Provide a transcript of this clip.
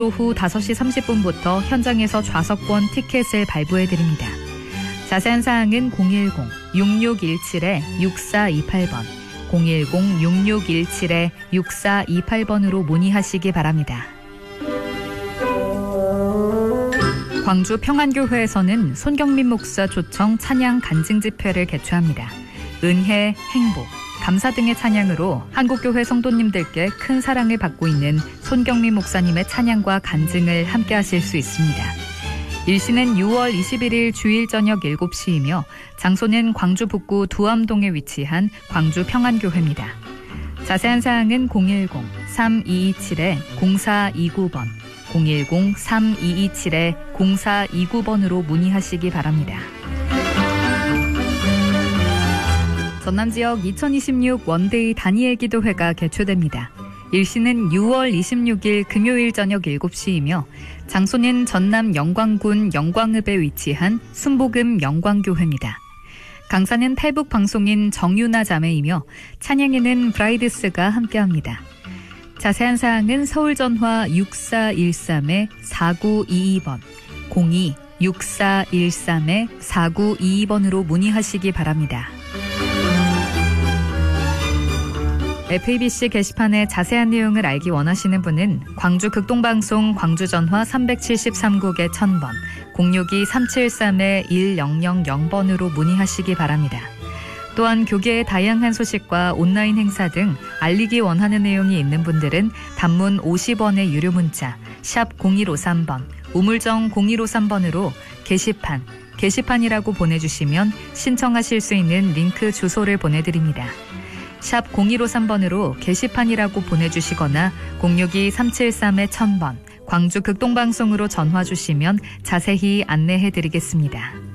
오후 5시 30분부터 현장에서 좌석권 티켓을 발부해드립니다. 자세한 사항은 010-6617-6428번, 010-6617-6428번으로 문의하시기 바랍니다. 광주 평안교회에서는 손경민 목사 초청 찬양 간증 집회를 개최합니다. 은혜, 행복, 감사 등의 찬양으로 한국교회 성도님들께 큰 사랑을 받고 있는 손경민 목사님의 찬양과 간증을 함께 하실 수 있습니다. 일시는 6월 21일 주일 저녁 7시이며 장소는 광주 북구 두암동에 위치한 광주 평안교회입니다. 자세한 사항은 010-3227-0429번, 010-3227-0429번으로 문의하시기 바랍니다. 전남 지역 2026 원데이 다니엘 기도회가 개최됩니다. 일시는 6월 26일 금요일 저녁 7시이며 장소는 전남 영광군 영광읍에 위치한 순복음 영광교회입니다. 강사는 탈북 방송인 정유나 자매이며 찬양에는 브라이드스가 함께합니다. 자세한 사항은 서울 전화 6413-4922번, 02-6413-4922번으로 문의하시기 바랍니다. FABC 게시판의 자세한 내용을 알기 원하시는 분은 광주 극동방송 광주전화 373국에 1000번, 062-373-1000번으로 문의하시기 바랍니다. 또한 교계의 다양한 소식과 온라인 행사 등 알리기 원하는 내용이 있는 분들은 단문 50원의 유료 문자 샵 0153번, 우물정 0153번으로 게시판이라고 보내주시면 신청하실 수 있는 링크 주소를 보내드립니다. 샵 0153번으로 게시판이라고 보내주시거나 062-373-1000번, 광주 극동방송으로 전화 주시면 자세히 안내해드리겠습니다.